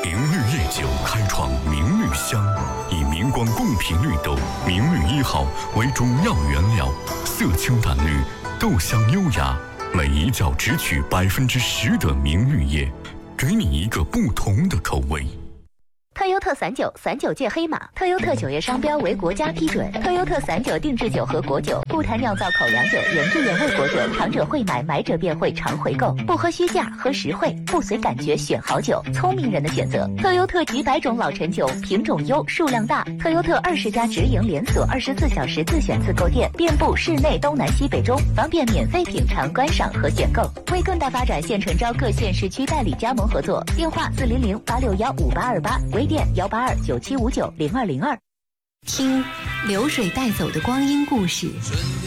明绿夜酒开创明绿香，以明光贡品绿豆明绿1号为主要原料，色清淡绿，豆香优雅，每一窖只取10%的明绿叶，给你一个不同的口味。 特优特39界黑马，特优特9月商标为国家批准。特优特39定制酒和果酒，不谈酿造口粮酒、原汁原味果酒，尝者会买，买者便会常回购。不喝虚价，喝实惠，不随感觉选好酒，聪明人的选择。特优特几百种老陈酒，品种优，数量大。特优特20家直营连锁，24小时自选自购店，遍布市内东南西北中，方便免费品尝、观赏和选购。为更大发展，现诚招各县市区代理加盟合作，电话400-861-5828，微店182-9759-0202。 听流水带走的光阴故事，